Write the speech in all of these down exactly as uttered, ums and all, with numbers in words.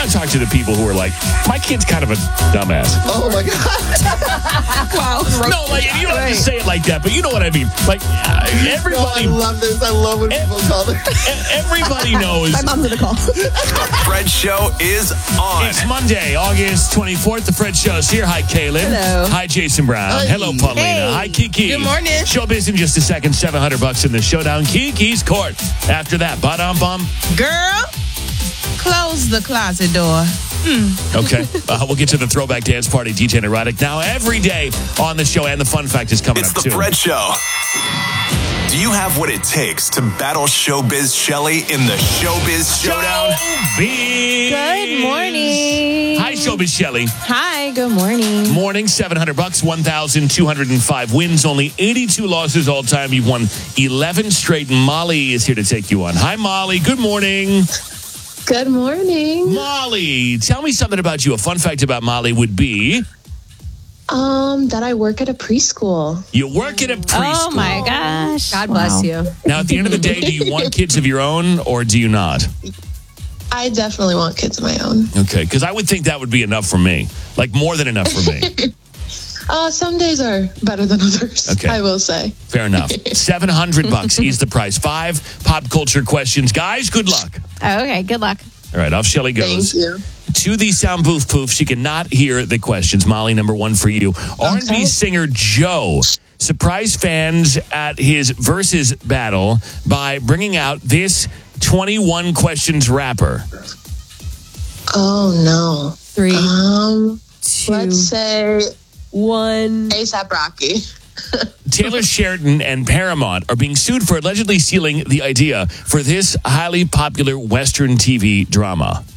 want to talk to the people who are like, my kid's kind of a dumbass. Oh, my God. Wow. No, like, you don't have to say it like that, but you know what I mean. Like, uh, everybody... No, I love this. I love when people call it. Everybody knows... My mom's gonna call. The Fred Show is on. It's Monday, August twenty-fourth. The Fred Show's here. Hi, Kaylin. Hello. Hi, Jason Brown. Hi. Hello, Paulina. Hey. Hi, Kiki. Good morning. Showbiz in just a second. seven hundred bucks in the showdown. Kiki's Court. After that, ba-dum bum. Girl, close the closet door. Okay. Uh, we'll get to the throwback dance party, D J Neurotic. Now, every day on the show, and the fun fact is coming It's up, the too. Fred Show. Do you have what it takes to battle Showbiz Shelly in the Showbiz Showdown? Showbiz. Good morning. Hi, Showbiz Shelly. Hi, good morning. Morning, seven hundred bucks, one thousand two hundred five wins, only eighty-two losses all time. You've won eleven straight. Molly is here to take you on. Hi, Molly. Good morning. Good morning. Molly, tell me something about you. A fun fact about Molly would be... Um, that I work at a preschool. You work at a preschool. Oh, my gosh. God bless you. Now, at the end of the day, do you want kids of your own or do you not? I definitely want kids of my own. Okay, because I would think that would be enough for me. Like, more than enough for me. Uh, some days are better than others, Okay. I will say. Fair enough. seven hundred bucks is the price. Five pop culture questions. Guys, good luck. Okay, good luck. All right, off Shelly goes. Thank you. To the sound booth poof. She cannot hear the questions. Molly, number one for you. R and B Okay. singer Joe surprised fans at his versus battle by bringing out this twenty-one questions rapper. Oh, no. Three, Um, two, let's say one. ASAP Rocky. Taylor Sheridan and Paramount are being sued for allegedly stealing the idea for this highly popular Western T V drama.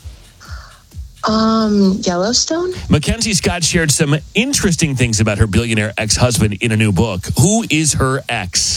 Um, Yellowstone? Mackenzie Scott shared some interesting things about her billionaire ex-husband in a new book. Who is her ex?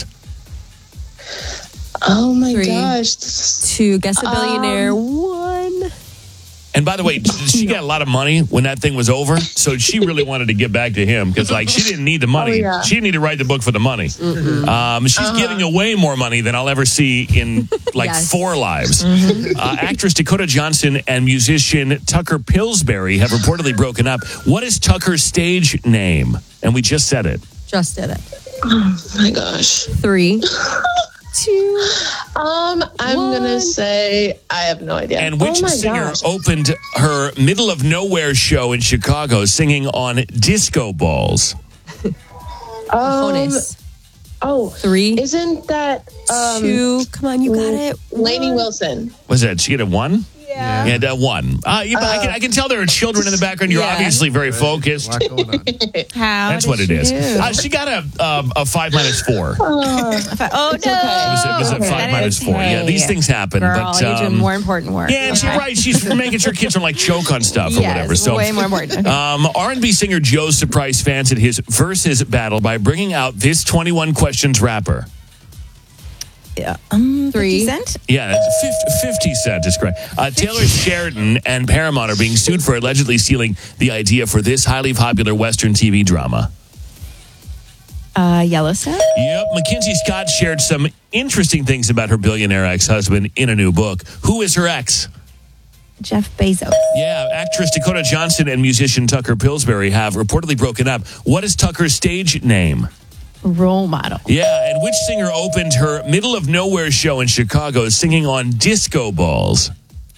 Oh, my Three. gosh. This is- Two. Guess a billionaire. Um, one. And by the way, she got a lot of money when that thing was over, so she really wanted to get back to him because, like, she didn't need the money. Oh, yeah. She didn't need to write the book for the money. Um, she's giving away more money than I'll ever see in, like, Yes. four lives. Uh, actress Dakota Johnson and musician Tucker Pillsbury have reportedly broken up. What is Tucker's stage name? And we just said it. Just did it. oh, my gosh. Three, two. Um, I'm going to One. say I have no idea. And which oh, my singer gosh. opened her Middle of Nowhere show in Chicago singing on disco balls? Um, Bonus. oh, Three, isn't that um, two. Come on, you got it. Lainey One. Wilson? Was that she get a one? Yeah. And uh, one. Uh, yeah, but I, can, I can tell there are children in the background. You're Yeah. obviously very focused. A lot going on. How That's did what it she is. do? Uh, she got a um, a five minus four. It oh, no. was, it was a okay. five That minus is- four. Yeah, hey, these things happen. Girl, but you're doing um, more important work. yeah, she's right. She's making sure kids don't like choke on stuff or Yes, whatever. So way more important. Um, R and B singer Joe surprised fans at his versus battle by bringing out this twenty-one questions rapper. Yeah. Um, Three. fifty Cent? Yeah, that's fifty, fifty cent is correct. Uh, Taylor Sheridan and Paramount are being sued for allegedly stealing the idea for this highly popular Western T V drama. Uh, Yellowstone? Yep, Mackenzie Scott shared some interesting things about her billionaire ex-husband in a new book. Who is her ex? Jeff Bezos. Yeah, actress Dakota Johnson and musician Tucker Pillsbury have reportedly broken up. What is Tucker's stage name? Role model. Yeah, and which singer opened her Middle of Nowhere show in Chicago singing on disco balls?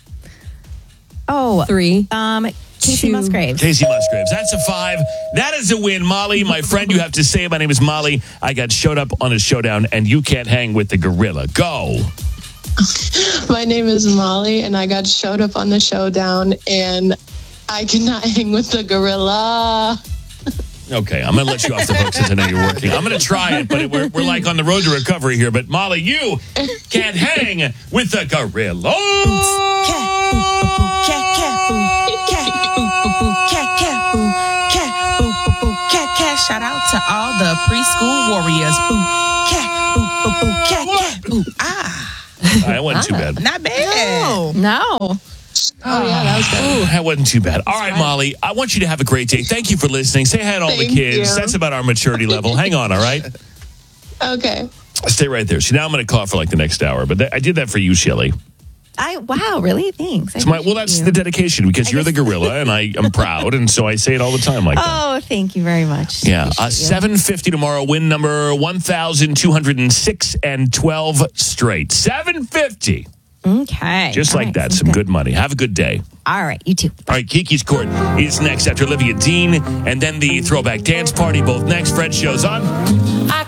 Oh, Three. um, Casey Two. Musgraves. Casey Musgraves. That's a five. That is a win, Molly. My friend, you have to say, my name is Molly. I got showed up on a showdown, and you can't hang with the gorilla. Go. My name is Molly, and I got showed up on the showdown, and I cannot hang with the gorilla. Okay, I'm going to let you off the hook since I know you're working. I'm going to try it, but it, we're, we're like on the road to recovery here. But Molly, you can't hang with the gorilla. Cat, boo, boo, boo, cat, cat, boo, cat, boo, boo, boo, cat, cat, boo, cat, boo, boo, boo, cat, cat. Shout out to all the preschool warriors. Boo, cat, boo, boo, boo, cat, cat, boo. Ah, All right, that wasn't too bad. not bad. No. Oh, yeah, that was good. Ooh, that wasn't too bad. All right, Molly, I want you to have a great day. Thank you for listening. Say hi to all the Thank kids. you. That's about our maturity level. Hang on, all right? Okay. Stay right there. See, now I'm going to call for like the next hour, but th- I did that for you, Shelly. I wow, really? Thanks. I It's my, well, appreciate that's you. the dedication because I you're the guess- gorilla and I am proud. And so I say it all the time like that. Oh, thank you very much. Yeah. Appreciate Uh, you. seven fifty tomorrow, win number one thousand two hundred six and twelve straight. seven fifty. Okay. Just All like right, that. some Some good money. Have a good day. All right, you too. All right, Kiki's Court is next after Olivia Dean, and then the Throwback Dance Party, both next. Fred show's on. I